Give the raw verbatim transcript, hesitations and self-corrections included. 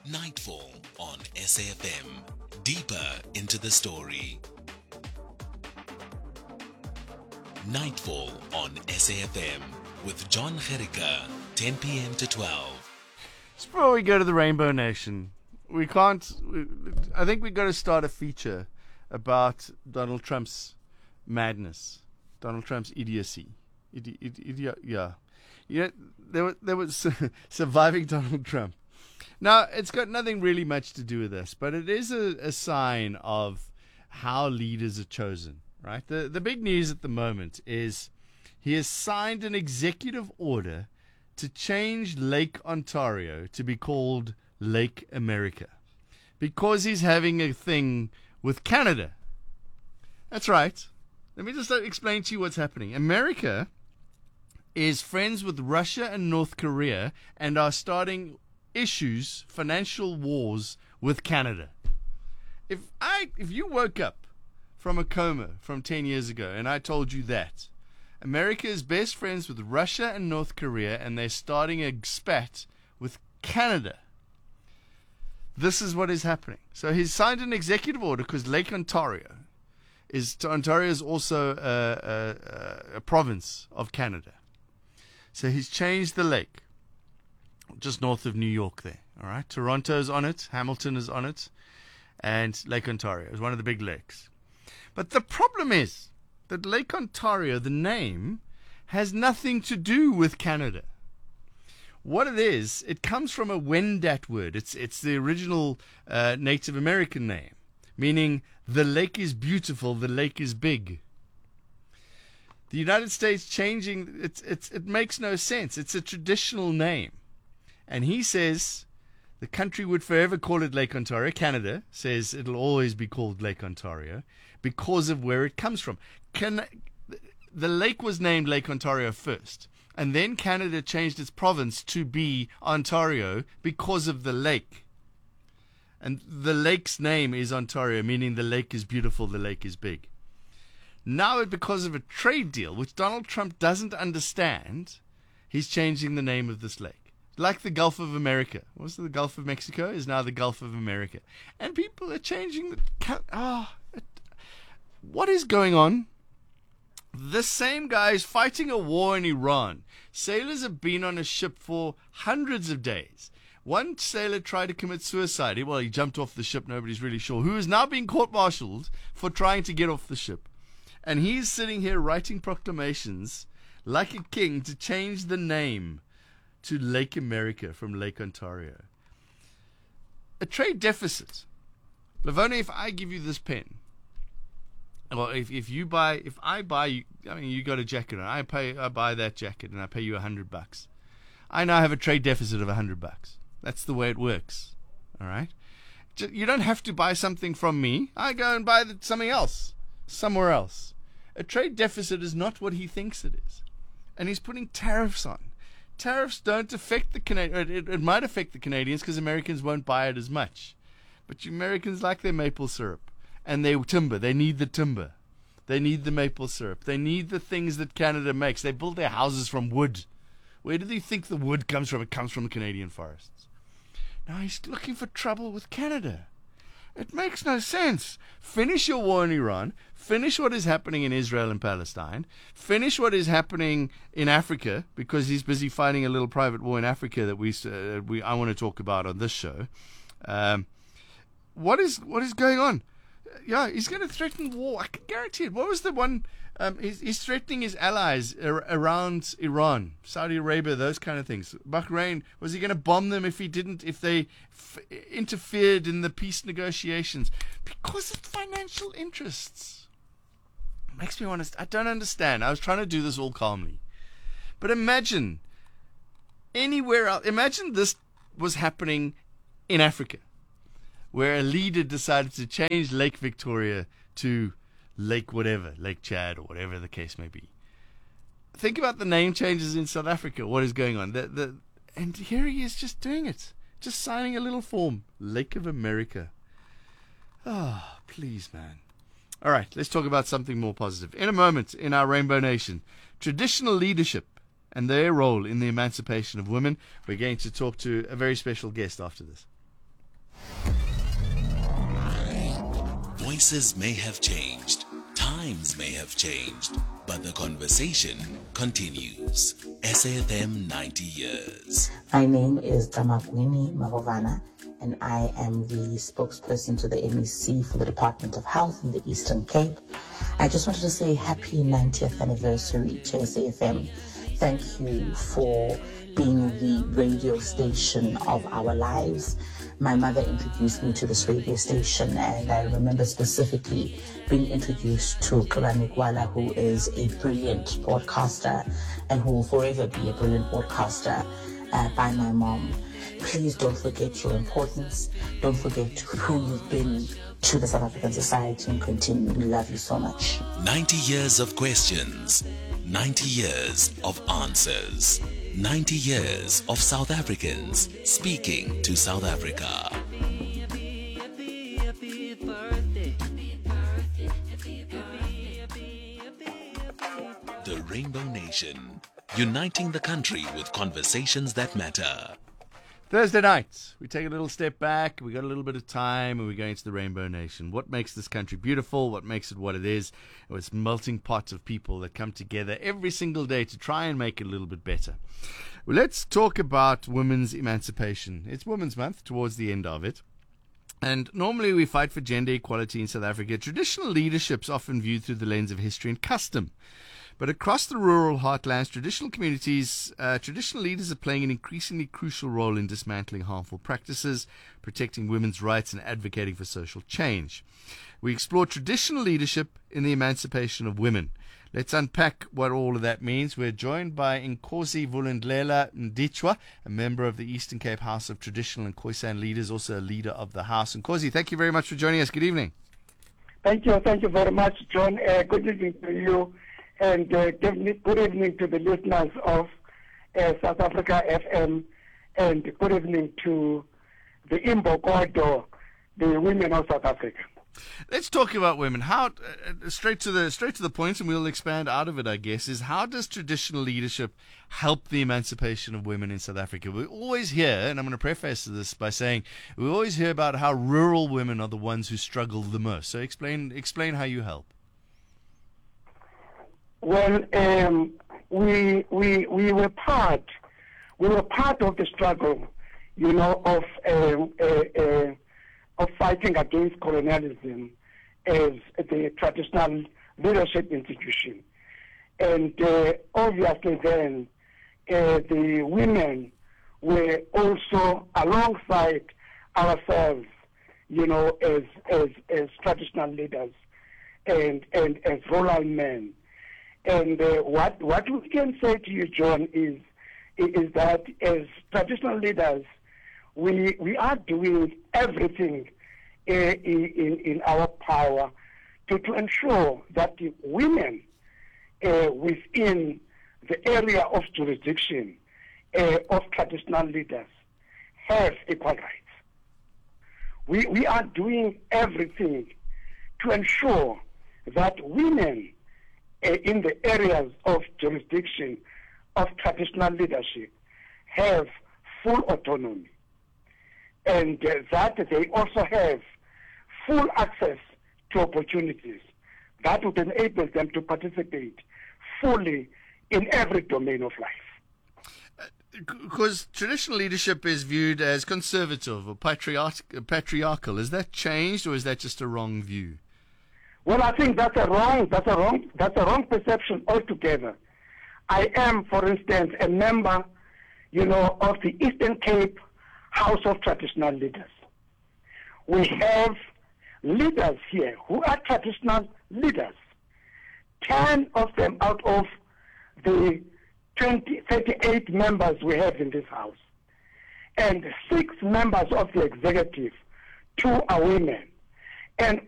Nightfall on S A F M. Deeper into the story. Nightfall on S A F M with John Gericke, ten p.m. to twelve. Just before we go to the Rainbow Nation, we can't. We, I think we've got to start a feature about Donald Trump's madness, Donald Trump's idiocy. Idi, idi, idi, yeah. Yeah, there, was, there was surviving Donald Trump. Now, it's got nothing really much to do with this, but it is a, a sign of how leaders are chosen, right? The, the big news at the moment is he has signed an executive order to change Lake Ontario to be called Lake America because he's having a thing with Canada. That's right. Let me just explain to you what's happening. America is friends with Russia and North Korea and are starting issues, financial wars with Canada. If I, if you woke up from a coma from ten years ago and I told you that America is best friends with Russia and North Korea and they're starting a spat with Canada, this is what is happening. So he's signed an executive order because Lake Ontario is Ontario is also a, a, a province of Canada. So he's changed the lake, just north of New York there. All right, Toronto's on it, Hamilton is on it, and Lake Ontario is one of the big lakes. But the problem is that Lake Ontario, the name, has nothing to do with Canada. What it is, it comes from a Wendat word. It's it's the original uh, Native American name, meaning the lake is beautiful, the lake is big. The United States changing, it's, it's, it makes no sense. It's a traditional name. And he says the country would forever call it Lake Ontario. Canada says it'll always be called Lake Ontario because of where it comes from. Can, the lake was named Lake Ontario first. And then Canada changed its province to be Ontario because of the lake. And the lake's name is Ontario, meaning the lake is beautiful, the lake is big. Now, because of a trade deal, which Donald Trump doesn't understand, he's changing the name of this lake. Like the Gulf of America. What was it, the Gulf of Mexico? Is now the Gulf of America. And people are changing the... Oh, it, what is going on? The same guy is fighting a war in Iran. Sailors have been on a ship for hundreds of days. One sailor tried to commit suicide. Well, he jumped off the ship. Nobody's really sure. Who is now being court-martialed for trying to get off the ship. And he's sitting here writing proclamations like a king to change the name to Lake America from Lake Ontario. A trade deficit. Lavona, if I give you this pen, well, if if you buy, if I buy, you, I mean, you got a jacket, and I pay, I buy that jacket, and I pay you a hundred bucks. I now have a trade deficit of a hundred bucks. That's the way it works. All right. You don't have to buy something from me. I go and buy something else somewhere else. A trade deficit is not what he thinks it is, and he's putting tariffs on. Tariffs don't affect the Canadians. It, it might affect the Canadians because Americans won't buy it as much. But you Americans like their maple syrup and their timber. They need the timber. They need the maple syrup. They need the things that Canada makes. They build their houses from wood. Where do they think the wood comes from? It comes from the Canadian forests. Now he's looking for trouble with Canada. It makes no sense. Finish your war in Iran. Finish what is happening in Israel and Palestine. Finish what is happening in Africa, because he's busy fighting a little private war in Africa that we uh, we I want to talk about on this show. Um, what is what is going on? Yeah, he's going to threaten war. I can guarantee it. What was the one? Um, he's, he's threatening his allies ar- around Iran, Saudi Arabia, those kind of things. Bahrain, was he going to bomb them if he didn't, if they f- interfered in the peace negotiations? Because of financial interests. Makes me want to, I don't understand. I was trying to do this all calmly. But imagine anywhere else, imagine this was happening in Africa, where a leader decided to change Lake Victoria to Lake whatever, Lake Chad or whatever the case may be. Think about the name changes in South Africa. What is going on? The, the, and here he is just doing it. Just signing a little form. Lake of America. Ah, oh, please, man. All right, let's talk about something more positive. In a moment, in our Rainbow Nation, traditional leadership and their role in the emancipation of women. We're going to talk to a very special guest after this. Voices may have changed, times may have changed, but the conversation continues. S A F M ninety years. My name is Damagwini Magovana, and I am the spokesperson to the M E C for the Department of Health in the Eastern Cape. I just wanted to say happy ninetieth anniversary to S A F M. Thank you for being the radio station of our lives. My mother introduced me to this radio station, and I remember specifically being introduced to Xolani Gwala, who is a brilliant broadcaster and who will forever be a brilliant broadcaster, uh, by my mom. Please don't forget your importance. Don't forget who you've been to the South African society, and continue. We love you so much. ninety years of questions, ninety years of answers, ninety years of South Africans speaking to South Africa. The Rainbow Nation, uniting the country with conversations that matter. Thursday night, we take a little step back, we got a little bit of time, and we go into the Rainbow Nation. What makes this country beautiful? What makes it what it is? It's a melting pot of people that come together every single day to try and make it a little bit better. Well, let's talk about women's emancipation. It's Women's Month, towards the end of it. And normally we fight for gender equality in South Africa. Traditional leadership's often viewed through the lens of history and custom. But across the rural heartlands, traditional communities, uh, traditional leaders are playing an increasingly crucial role in dismantling harmful practices, protecting women's rights, and advocating for social change. We explore traditional leadership in the emancipation of women. Let's unpack what all of that means. We're joined by Nkosi Vulindlela Mditshwa, a member of the Eastern Cape House of Traditional and Khoisan Leaders, also a leader of the House. Nkosi, thank you very much for joining us. Good evening. Thank you. Thank you very much, John. Uh, good evening to you. And uh, good evening to the listeners of uh, South Africa F M, and good evening to the Imbokodo, the women of South Africa. Let's talk about women. How uh, straight to the straight to the point, and we'll expand out of it, I guess. Is how does traditional leadership help the emancipation of women in South Africa? We always hear, and I'm going to preface this by saying, we always hear about how rural women are the ones who struggle the most. So explain explain how you help. Well, um, we we we were part we were part of the struggle, you know, of um, uh, uh, of fighting against colonialism as the traditional leadership institution, and uh, obviously then uh, the women were also alongside ourselves, you know, as as as traditional leaders and and as rural men. And uh, what what we can say to you, John, is is that as traditional leaders, we we are doing everything uh, in in our power to, to ensure that the women uh, within the area of jurisdiction uh, of traditional leaders have equal rights. We we are doing everything to ensure that women Uh, in the areas of jurisdiction of traditional leadership have full autonomy, and uh, that they also have full access to opportunities that would enable them to participate fully in every domain of life. Because traditional leadership is viewed as conservative or patriarch- patriarchal. Has that changed, or is that just a wrong view? Well, I think that's a wrong, that's a wrong, that's a wrong perception altogether. I am, for instance, a member, you know, of the Eastern Cape House of Traditional Leaders. We have leaders here who are traditional leaders. Ten of them out of the twenty, thirty-eight members we have in this house, and six members of the executive, two are women. And